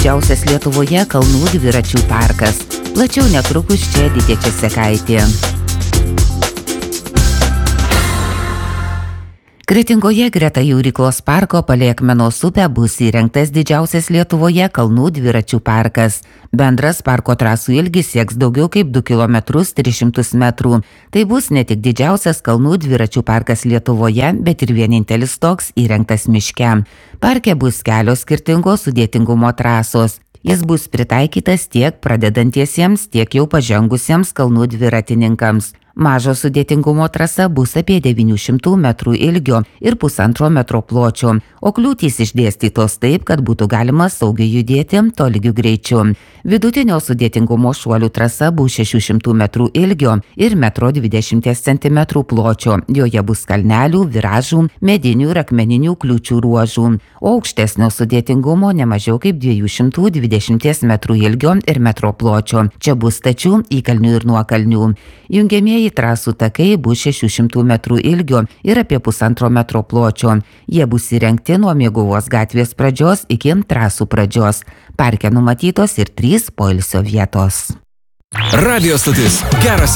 didžiausias Lietuvoje kalnų dviračių parkas. Plačiau netrukus čia Edita Česekaitė. Kretingoje greta Jūryklos parko palei Akmenos upę bus įrengtas didžiausias Lietuvoje kalnų dviračių parkas. Bendras parko trasų ilgis sieks daugiau kaip 2 km 300 metrų. Tai bus ne tik didžiausias kalnų dviračių parkas Lietuvoje, bet ir vienintelis toks įrengtas miške. Parke bus kelios skirtingos sudėtingumo trasos. Jis bus pritaikytas tiek pradedantiesiems, tiek jau pažengusiems kalnų dviratininkams. Mažo sudėtingumo trasa bus apie 900 metrų ilgio ir 1,5 metro pločio, o kliūtys išdėstytos taip, kad būtų galima saugiai judėti tolygiu greičiu. Vidutinio sudėtingumo šuolių trasa bus 600 metrų ilgio ir 1,20 cm pločio. Joje bus kalnelių, viražų, medinių ir akmeninių kliūčių ruožų, o aukštesnio sudėtingumo ne mažiau kaip 220 metrų ilgio ir metro pločio. Čia bus stačių, įkalnių ir nuokalnių. Jungiamieji trasų takai bus 600 metrų ilgio ir apie 1,5 metro pločio. Jie bus įrengti nuo Mėguvos gatvės pradžios iki trasų pradžios. Parke numatytos ir 3 poilsio vietos. Radio stotis Geras